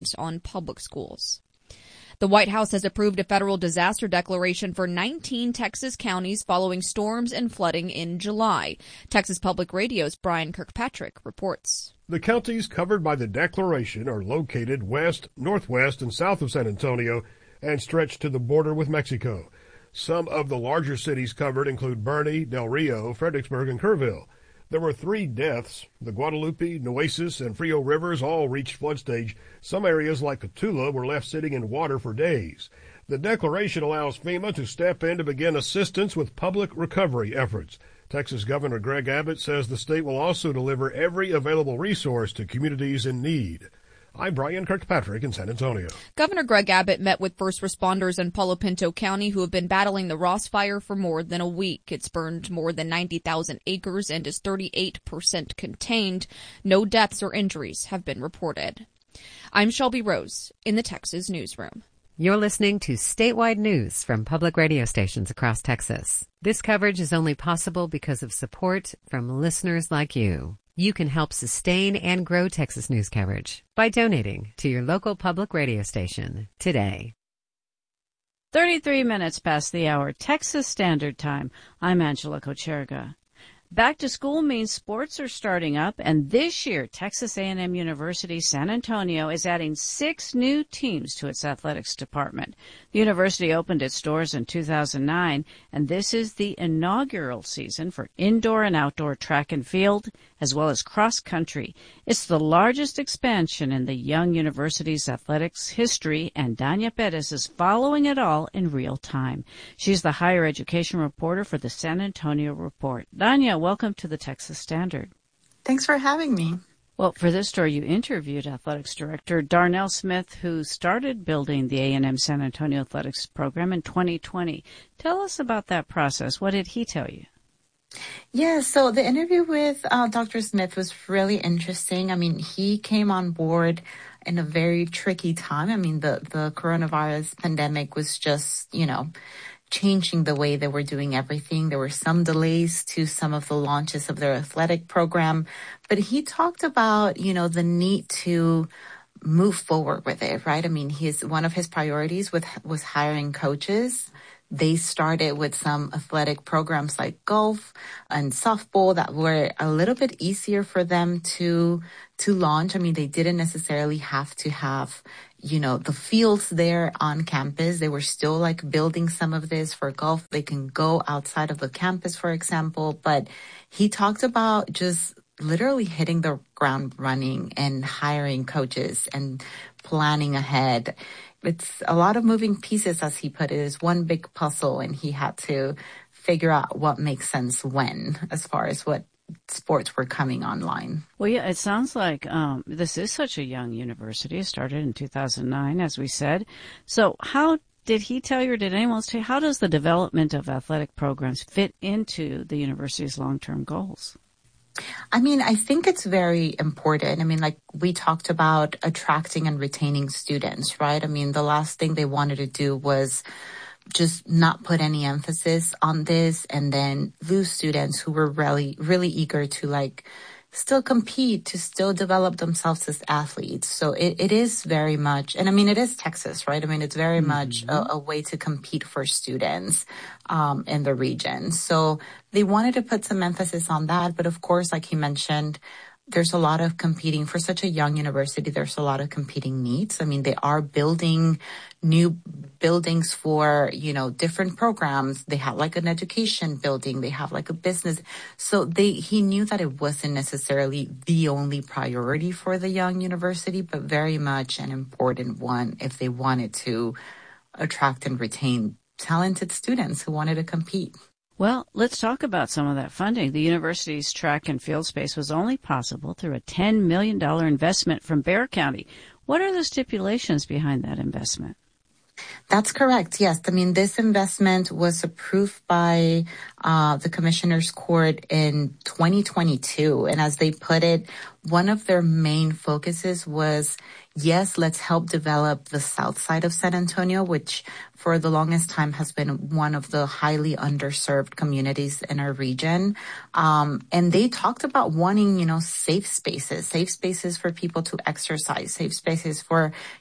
on public schools. The White House has approved a federal disaster declaration for 19 Texas counties following storms and flooding in July. Texas Public Radio's Brian Kirkpatrick reports. The counties covered by the declaration are located west, northwest, and south of San Antonio and stretch to the border with Mexico. Some of the larger cities covered include Boerne, Del Rio, Fredericksburg, and Kerrville. There were 3 deaths. The Guadalupe, Nueces, and Frio rivers all reached flood stage. Some areas like Cotulla were left sitting in water for days. The declaration allows FEMA to step in to begin assistance with public recovery efforts. Texas Governor Greg Abbott says the state will also deliver every available resource to communities in need. I'm Brian Kirkpatrick in San Antonio. Governor Greg Abbott met with first responders in Palo Pinto County who have been battling the Ross Fire for more than a week. It's burned more than 90,000 acres and is 38% contained. No deaths or injuries have been reported. I'm Shelby Rose in the Texas Newsroom. You're listening to statewide news from public radio stations across Texas. This coverage is only possible because of support from listeners like you. You can help sustain and grow Texas news coverage by donating to your local public radio station today. 33 minutes past the hour, Texas Standard Time. I'm Angela Kocherga. Back to school means sports are starting up, and this year Texas A&M University San Antonio is adding 6 new teams to its athletics department. The university opened its doors in 2009, and this is the inaugural season for indoor and outdoor track and field, as well as cross country. It's the largest expansion in the young university's athletics history, and Danya Perez is following it all in real time. She's the higher education reporter for the San Antonio Report. Danya, welcome to the Texas Standard. Thanks for having me. Well, for this story, you interviewed athletics director Darnell Smith, who started building the A&M San Antonio athletics program in 2020. Tell us about that process. What did he tell you? Yeah, so the interview with Dr. Smith was really interesting. I mean, he came on board in a very tricky time. I mean, the coronavirus pandemic was just, changing the way they were doing everything. There were some delays to some of the launches of their athletic program, but he talked about, the need to move forward with it, right? I mean, one of his priorities was hiring coaches. They started with some athletic programs like golf and softball that were a little bit easier for them to launch. I mean, they didn't necessarily have to have the fields there on campus. They were still building some of this for golf. They can go outside of the campus, for example. But he talked about just literally hitting the ground running and hiring coaches and planning ahead. It's a lot of moving pieces, as he put it. It's one big puzzle, and he had to figure out what makes sense when, as far as what sports were coming online. Well, yeah, it sounds like this is such a young university. It started in 2009, as we said. So how did he tell you, or did anyone else tell you, how does the development of athletic programs fit into the university's long-term goals? I mean, I think it's very important. I mean, we talked about attracting and retaining students, right? I mean, the last thing they wanted to do was just not put any emphasis on this and then lose students who were really, really eager to still compete, to still develop themselves as athletes. So it is very much, and I mean, it is Texas, right? I mean, it's very much a way to compete for students in the region. So they wanted to put some emphasis on that. But of course, like he mentioned, there's a lot of competing for such a young university. There's a lot of competing needs. I mean, they are building new buildings for, different programs. They have an education building. They have a business. So he knew that it wasn't necessarily the only priority for the young university, but very much an important one if they wanted to attract and retain talented students who wanted to compete. Well, let's talk about some of that funding. The university's track and field space was only possible through a $10 million investment from Bexar County. What are the stipulations behind that investment? That's correct. Yes. I mean, this investment was approved by the Commissioner's Court in 2022. And as they put it, one of their main focuses was, yes, let's help develop the south side of San Antonio, which for the longest time has been one of the highly underserved communities in our region. And they talked about wanting, safe spaces for people to exercise, safe spaces for